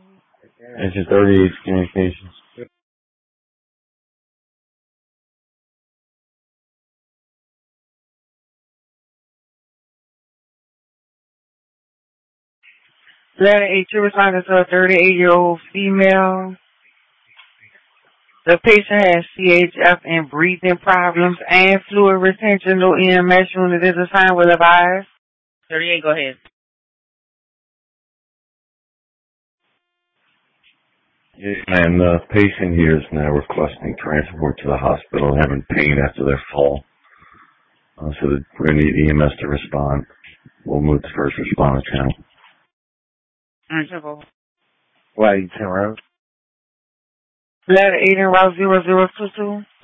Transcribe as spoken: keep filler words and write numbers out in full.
Engine thirty-eight communications. Letter eight, you're responding to a thirty-eight-year-old female. The patient has C H F and breathing problems and fluid retention. No E M S unit is assigned with advice. thirty-eight, go ahead. Yeah, and the patient here is now requesting transport to the hospital, having pain after their fall. Uh, so that we're going to need E M S to respond. We'll move to first responder channel. Interval. Why, ten rows? Letter eight in route zero zero two two.